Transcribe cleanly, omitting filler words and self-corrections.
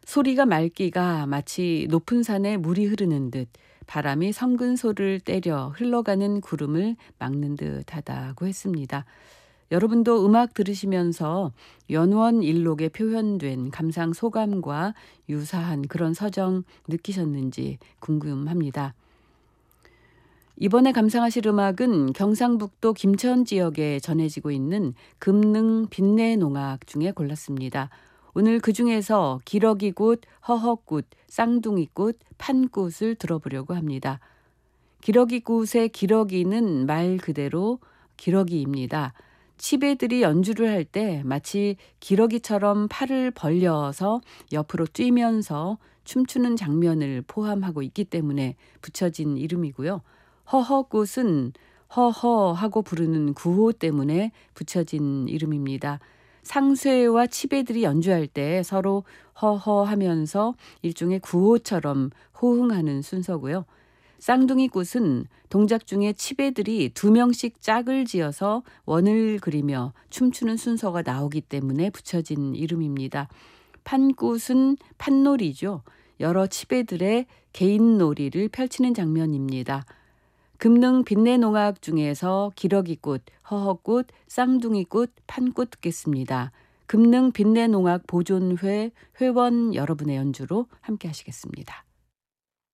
소리가 맑기가 마치 높은 산에 물이 흐르는 듯 바람이 성근소를 때려 흘러가는 구름을 막는 듯하다고 했습니다. 여러분도 음악 들으시면서 연원일록에 표현된 감상 소감과 유사한 그런 서정 느끼셨는지 궁금합니다. 이번에 감상하실 음악은 경상북도 김천 지역에 전해지고 있는 금능 빛내농악 중에 골랐습니다. 오늘 그 중에서 기러기꽃, 허허꽃, 쌍둥이꽃, 판꽃을 들어보려고 합니다. 기러기꽃의 기러기는 말 그대로 기러기입니다. 치배들이 연주를 할 때 마치 기러기처럼 팔을 벌려서 옆으로 뛰면서 춤추는 장면을 포함하고 있기 때문에 붙여진 이름이고요. 허허꽃은 허허 하고 부르는 구호 때문에 붙여진 이름입니다. 상쇠와 치배들이 연주할 때 서로 허허 하면서 일종의 구호처럼 호응하는 순서고요. 쌍둥이꽃은 동작 중에 치배들이 2명씩 짝을 지어서 원을 그리며 춤추는 순서가 나오기 때문에 붙여진 이름입니다. 판꽃은 판놀이죠. 여러 치배들의 개인 놀이를 펼치는 장면입니다. 금능 빛내농악 중에서 기러기꽃, 허허꽃, 쌍둥이꽃, 판꽃 듣겠습니다. 금능 빛내농악 보존회 회원 여러분의 연주로 함께 하시겠습니다.